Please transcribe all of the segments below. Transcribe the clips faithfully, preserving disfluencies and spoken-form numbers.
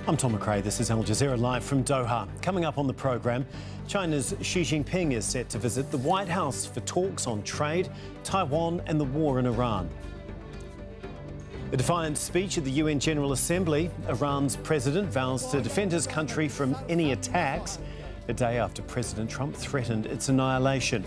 I'm Tom McRae. This is Al Jazeera live from Doha. Coming up on the programme, China's Xi Jinping is set to visit the White House for talks on trade, Taiwan and the war in Iran. A defiant speech at the U N General Assembly. Iran's president vows to defend his country from any attacks, a day after President Trump threatened its annihilation.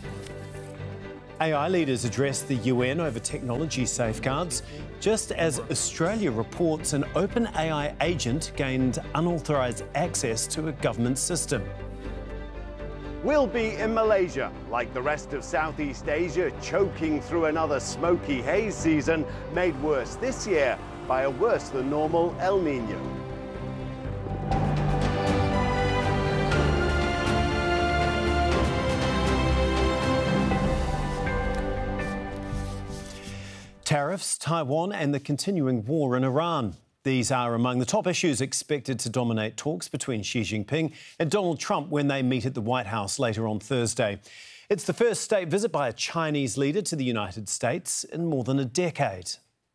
A I leaders address the U N over technology safeguards, just as Australia reports an open A I agent gained unauthorised access to a government system. We'll be in Malaysia, like the rest of Southeast Asia, choking through another smoky haze season, made worse this year by a worse than normal El Nino. Tariffs, Taiwan and the continuing war in Iran. These are among the top issues expected to dominate talks between Xi Jinping and Donald Trump when they meet at the White House later on Thursday. It's the first state visit by a Chinese leader to the United States in more than a decade.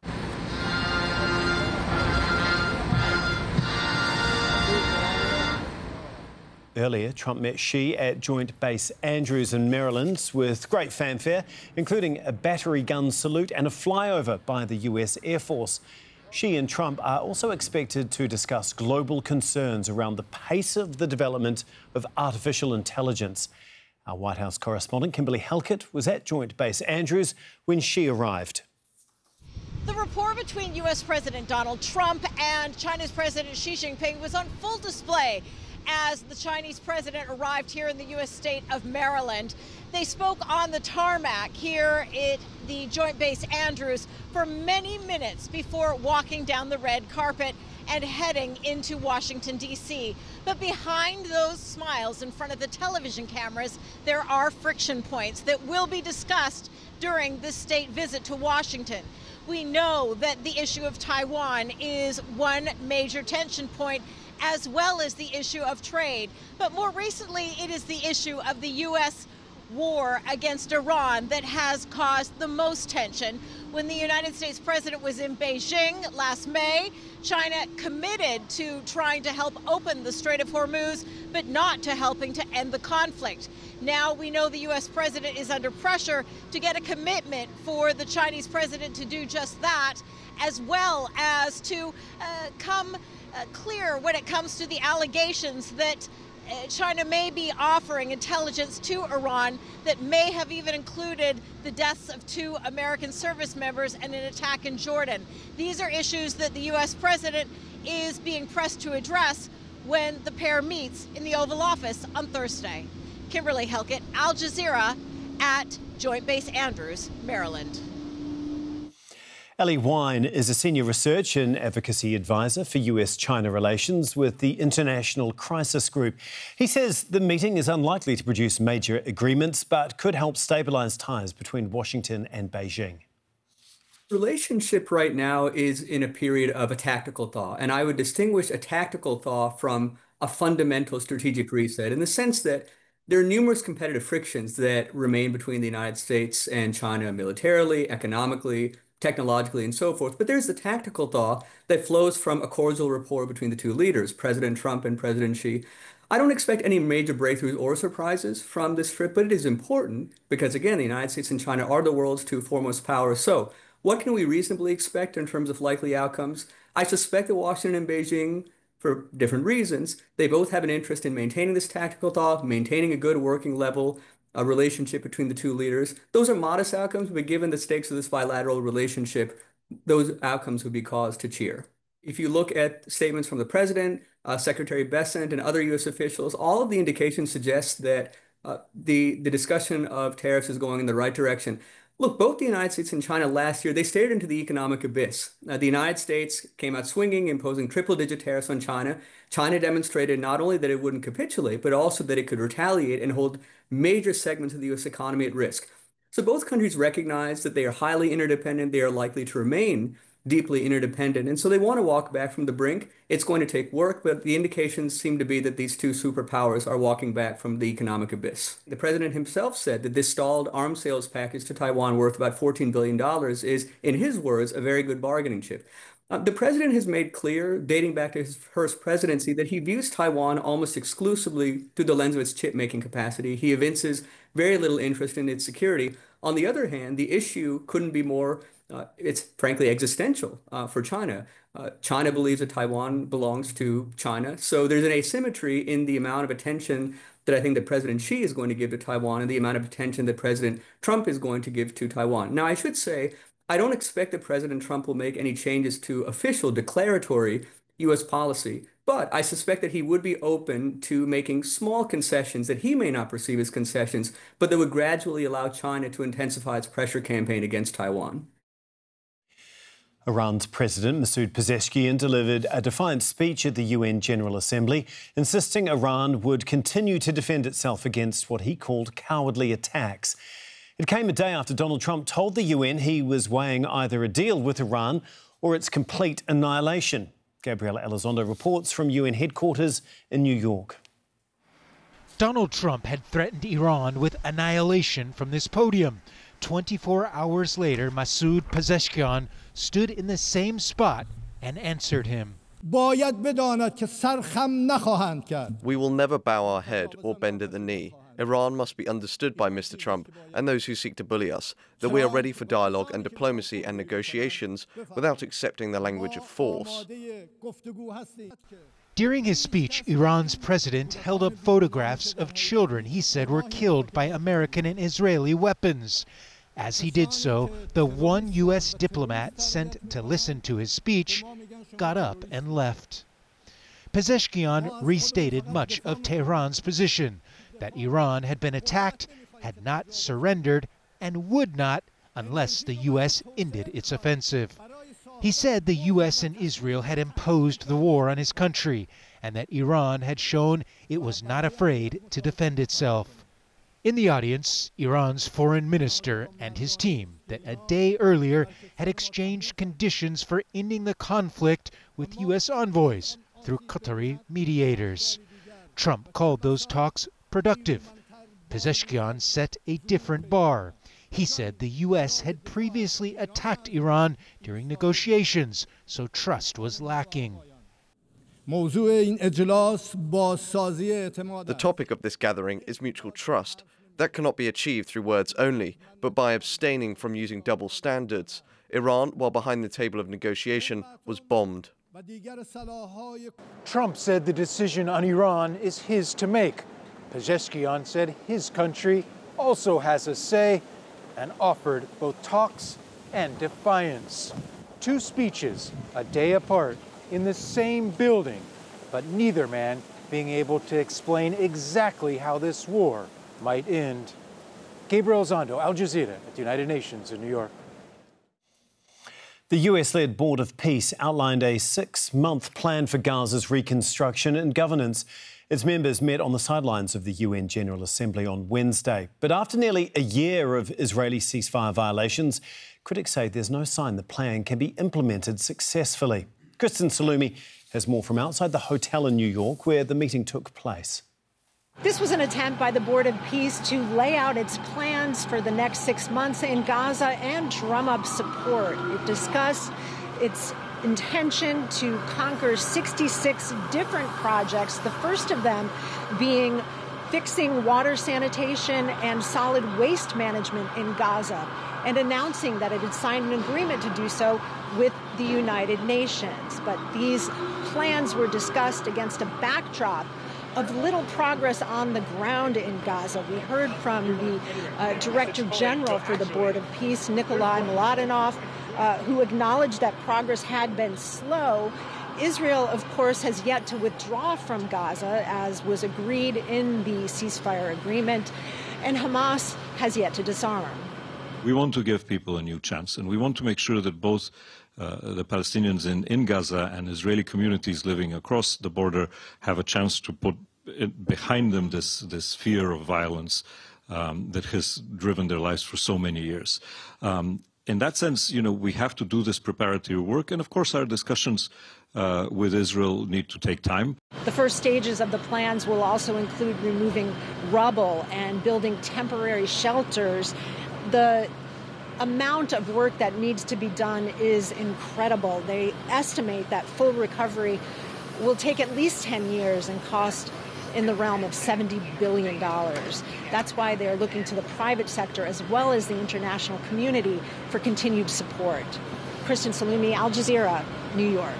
Earlier, Trump met Xi at Joint Base Andrews in Maryland with great fanfare, including a battery gun salute and a flyover by the U S Air Force. Xi and Trump are also expected to discuss global concerns around the pace of the development of artificial intelligence. Our White House correspondent, Kimberly Halkett, was at Joint Base Andrews when Xi arrived. The rapport between U S President Donald Trump and China's President Xi Jinping was on full display as the Chinese president arrived here in the U S state of Maryland. They spoke on the tarmac here at the Joint Base Andrews for many minutes before walking down the red carpet and heading into Washington, D C. But behind those smiles in front of the television cameras, there are friction points that will be discussed during this state visit to Washington. We know that the issue of Taiwan is one major tension point, as well as the issue of trade. But more recently, it is the issue of the U S war against Iran that has caused the most tension. When the United States president was in Beijing last May, China committed to trying to help open the Strait of Hormuz, but not to helping to end the conflict. Now we know the U S president is under pressure to get a commitment for the Chinese president to do just that, as well as to uh, come uh, clear when it comes to the allegations that uh, China may be offering intelligence to Iran that may have even included the deaths of two American service members and an attack in Jordan. These are issues that the U S president is being pressed to address when the pair meets in the Oval Office on Thursday. Kimberly Halkett, Al Jazeera, at Joint Base Andrews, Maryland. Ellie Wine is a senior research and advocacy advisor for U S China relations with the International Crisis Group. He says the meeting is unlikely to produce major agreements, but could help stabilise ties between Washington and Beijing. The relationship right now is in a period of a tactical thaw, and I would distinguish a tactical thaw from a fundamental strategic reset in the sense that there are numerous competitive frictions that remain between the United States and China militarily, economically, technologically, and so forth. But there's the tactical thaw that flows from a cordial rapport between the two leaders, President Trump and President Xi. I don't expect any major breakthroughs or surprises from this trip, but it is important because, again, the United States and China are the world's two foremost powers. So what can we reasonably expect in terms of likely outcomes? I suspect that Washington and Beijing, for different reasons, they both have an interest in maintaining this tactical thaw, maintaining a good working level a relationship between the two leaders. Those are modest outcomes, but given the stakes of this bilateral relationship, those outcomes would be cause to cheer. If you look at statements from the president, uh, Secretary Bessent, and other U S officials, all of the indications suggest that uh, the, the discussion of tariffs is going in the right direction. Look, both the United States and China last year, they stared into the economic abyss. Uh, the United States came out swinging, imposing triple-digit tariffs on China. China demonstrated not only that it wouldn't capitulate, but also that it could retaliate and hold major segments of the U S economy at risk. So both countries recognize that they are highly interdependent. They are likely to remain deeply interdependent. And so they want to walk back from the brink. It's going to take work, but the indications seem to be that these two superpowers are walking back from the economic abyss. The president himself said that this stalled arms sales package to Taiwan worth about fourteen billion dollars is, in his words, a very good bargaining chip. Uh, the president has made clear, dating back to his first presidency, that he views Taiwan almost exclusively through the lens of its chip-making capacity. He evinces very little interest in its security. On the other hand, the issue couldn't be more, uh, it's frankly existential uh, for China. Uh, China believes that Taiwan belongs to China. So there's an asymmetry in the amount of attention that I think that President Xi is going to give to Taiwan and the amount of attention that President Trump is going to give to Taiwan. Now, I should say, I don't expect that President Trump will make any changes to official declaratory U S policy, but I suspect that he would be open to making small concessions that he may not perceive as concessions, but that would gradually allow China to intensify its pressure campaign against Taiwan. Iran's President Masoud Pezeshkian delivered a defiant speech at the U N General Assembly, insisting Iran would continue to defend itself against what he called cowardly attacks. It came a day after Donald Trump told the U N he was weighing either a deal with Iran or its complete annihilation. Gabriela Elizondo reports from U N headquarters in New York. Donald Trump had threatened Iran with annihilation from this podium. twenty-four hours later, Masoud Pezeshkian stood in the same spot and answered him. We will never bow our head or bend at the knee. Iran must be understood by Mister Trump and those who seek to bully us, that we are ready for dialogue and diplomacy and negotiations without accepting the language of force. During his speech, Iran's president held up photographs of children he said were killed by American and Israeli weapons. As he did so, the one U S diplomat sent to listen to his speech got up and left. Pezeshkian restated much of Tehran's position, that Iran had been attacked, had not surrendered, and would not unless the U S ended its offensive. He said the U S and Israel had imposed the war on his country, and that Iran had shown it was not afraid to defend itself. In the audience, Iran's foreign minister and his team that a day earlier had exchanged conditions for ending the conflict with U S envoys through Qatari mediators. Trump called those talks productive. Pezeshkian set a different bar. He said the U S had previously attacked Iran during negotiations, so trust was lacking. The topic of this gathering is mutual trust. That cannot be achieved through words only, but by abstaining from using double standards. Iran, while behind the table of negotiation, was bombed. Trump said the decision on Iran is his to make. Pezeshkian said his country also has a say and offered both talks and defiance. Two speeches a day apart in the same building, but neither man being able to explain exactly how this war might end. Gabriel Elizondo, Al Jazeera at the United Nations in New York. The U S-led Board of Peace outlined a six-month plan for Gaza's reconstruction and governance. Its members met on the sidelines of the U N General Assembly on Wednesday. But after nearly a year of Israeli ceasefire violations, critics say there's no sign the plan can be implemented successfully. Kristen Salumi has more from outside the hotel in New York where the meeting took place. This was an attempt by the Board of Peace to lay out its plans for the next six months in Gaza and drum up support. It discussed its intention to conquer sixty-six different projects, the first of them being fixing water sanitation and solid waste management in Gaza, and announcing that it had signed an agreement to do so with the United Nations. But these plans were discussed against a backdrop of little progress on the ground in Gaza. We heard from the uh, Director General for the Board of Peace, Nikolai Mladenov, uh, who acknowledged that progress had been slow. Israel, of course, has yet to withdraw from Gaza, as was agreed in the ceasefire agreement, and Hamas has yet to disarm. We want to give people a new chance, and we want to make sure that both Uh, the Palestinians in, in Gaza and Israeli communities living across the border have a chance to put it behind them this, this fear of violence um, that has driven their lives for so many years. Um, in that sense, you know, we have to do this preparatory work, and of course our discussions uh, with Israel need to take time. The first stages of the plans will also include removing rubble and building temporary shelters. The amount of work that needs to be done is incredible. They estimate that full recovery will take at least ten years and cost in the realm of seventy billion dollars. That's why they're looking to the private sector as well as the international community for continued support. Kristen Salumi, Al Jazeera, New York.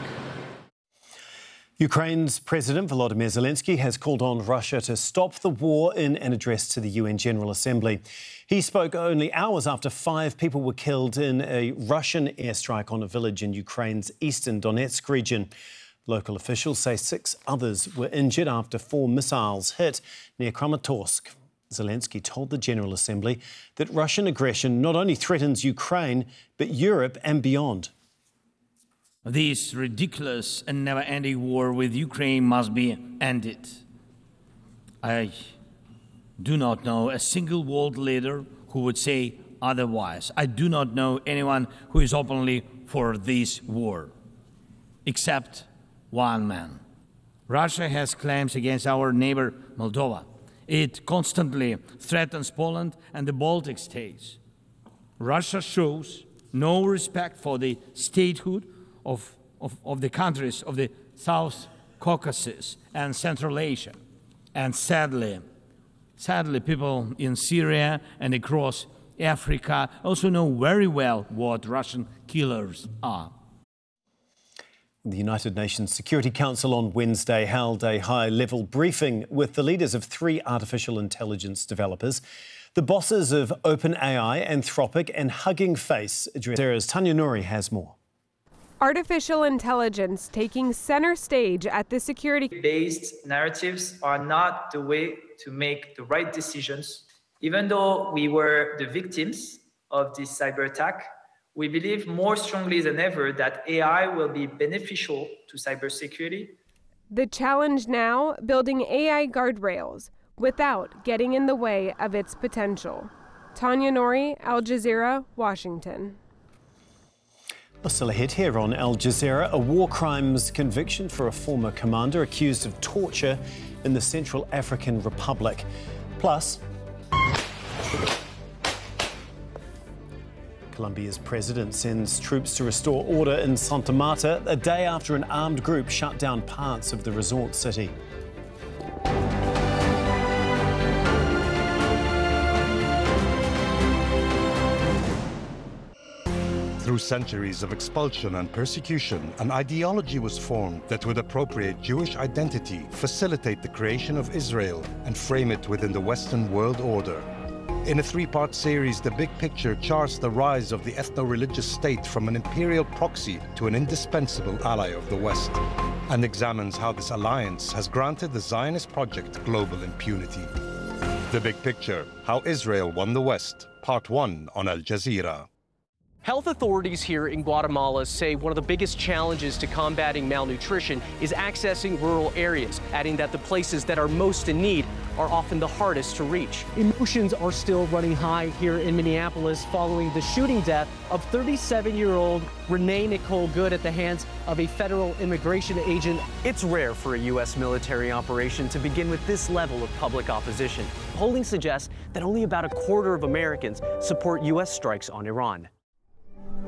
Ukraine's President Volodymyr Zelensky has called on Russia to stop the war in an address to the U N General Assembly. He spoke only hours after five people were killed in a Russian airstrike on a village in Ukraine's eastern Donetsk region. Local officials say six others were injured after four missiles hit near Kramatorsk. Zelensky told the General Assembly that Russian aggression not only threatens Ukraine, but Europe and beyond. This ridiculous and never-ending war with Ukraine must be ended. I do not know a single world leader who would say otherwise. I do not know anyone who is openly for this war, except one man. Russia has claims against our neighbor Moldova. It constantly threatens Poland and the Baltic states. Russia shows no respect for the statehood Of, of, of the countries of the South Caucasus and Central Asia. And sadly, sadly, people in Syria and across Africa also know very well what Russian killers are. The United Nations Security Council on Wednesday held a high-level briefing with the leaders of three artificial intelligence developers. The bosses of OpenAI, Anthropic and Hugging Face. Sarah's Tanya Nouri has more. Artificial intelligence taking center stage at the security. Based narratives are not the way to make the right decisions. Even though we were the victims of this cyber attack, we believe more strongly than ever that A I will be beneficial to cybersecurity. The challenge now, building A I guardrails without getting in the way of its potential. Tanya Nouri, Al Jazeera, Washington. Still ahead here on Al Jazeera, a war crimes conviction for a former commander accused of torture in the Central African Republic. Plus, Colombia's president sends troops to restore order in Santa Marta a day after an armed group shut down parts of the resort city. Through centuries of expulsion and persecution, an ideology was formed that would appropriate Jewish identity, facilitate the creation of Israel, and frame it within the Western world order. In a three-part series, The Big Picture charts the rise of the ethno-religious state from an imperial proxy to an indispensable ally of the West, and examines how this alliance has granted the Zionist project global impunity. The Big Picture, How Israel Won the West, Part one on Al Jazeera. Health authorities here in Guatemala say one of the biggest challenges to combating malnutrition is accessing rural areas, adding that the places that are most in need are often the hardest to reach. Emotions are still running high here in Minneapolis following the shooting death of thirty-seven-year-old Renee Nicole Good at the hands of a federal immigration agent. It's rare for a U S military operation to begin with this level of public opposition. Polling suggests that only about a quarter of Americans support U S strikes on Iran.